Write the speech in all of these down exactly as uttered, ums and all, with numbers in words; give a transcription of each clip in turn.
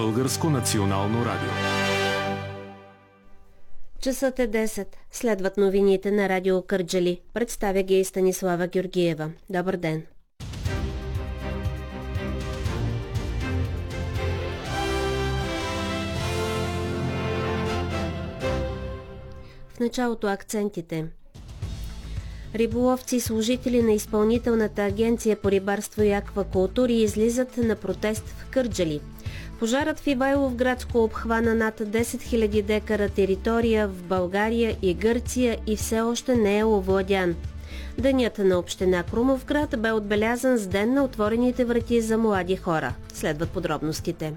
Българско национално радио. Часът е десет. Следват новините на радио Кърджали. Представя ги и Станислава Георгиева. Добър ден! В началото акцентите. Риболовци и служители на Изпълнителната агенция по рибарство и аквакултури излизат на протест в Кърджали. Пожарът в Ивайловградско обхвана над десет хиляди декара територия в България и Гърция и все още не е овладян. Денят на община Крумовград бе отбелязан с ден на отворените врати за млади хора. Следват подробностите.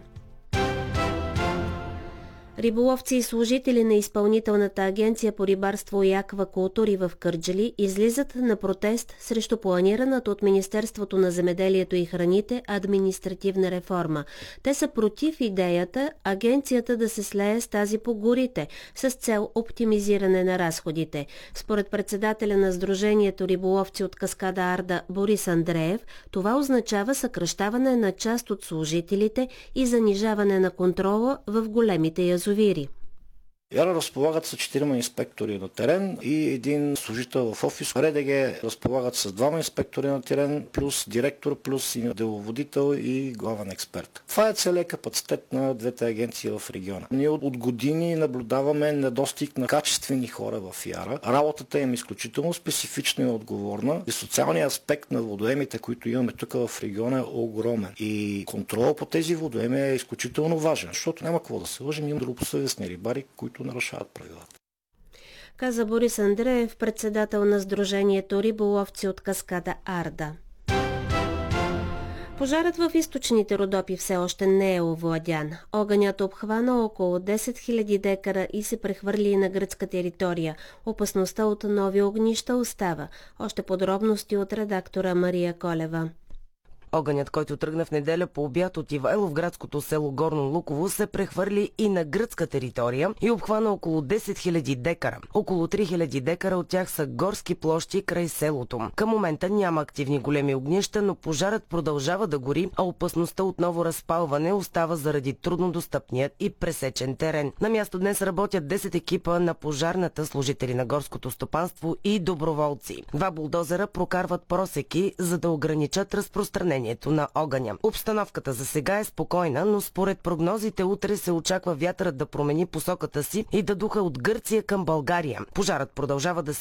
Риболовци и служители на Изпълнителната агенция по рибарство и аквакултури в Кърджали излизат на протест срещу планираната от Министерството на земеделието и храните административна реформа. Те са против идеята агенцията да се слее с тази по горите, с цел оптимизиране на разходите. Според председателя на Сдружението риболовци от Каскада Арда Борис Андреев, това означава съкращаване на част от служителите и занижаване на контрола в големите язовири. Яра разполагат с четирима инспектори на терен и един служител в офис. РДГ разполагат с двама инспектори на терен, плюс директор, плюс деловодител и главен експерт. Това е целият капацитет на двете агенции в региона. Ние от години наблюдаваме недостиг на качествени хора в Яра. Работата им е изключително специфична и отговорна. И социалният аспект на водоемите, които имаме тук в региона, е огромен. И контрол по тези водоеми е изключително важен, защото няма какво да се лъжим, има добросъвестни рибари, които нарушават правилата. Каза Борис Андреев, председател на Сдружението риболовци от Каскада Арда. Пожарът в източните Родопи все още не е овладян. Огънят обхвана около десет хиляди декара и се прехвърли на гръцка територия. Опасността от нови огнища остава. Още подробности от редактора Мария Колева. Огънят, който тръгна в неделя по обяд от Ивайловградското село Горно Луково, се прехвърли и на гръцка територия и обхвана около десет хиляди декара. Около три хиляди декара от тях са горски площи край селото. Към момента няма активни големи огнища, но пожарът продължава да гори, а опасността от ново разпалване остава заради труднодостъпният и пресечен терен. На място днес работят десет екипа на пожарната, служители на горското стопанство и доброволци. Два булдозера прокарват просеки, за да ограничат разпространението на огъня. Обстановката за сега е спокойна, но според прогнозите утре се очаква вятърът да промени посоката си и да духа от Гърция към България. Пожарът продължава да се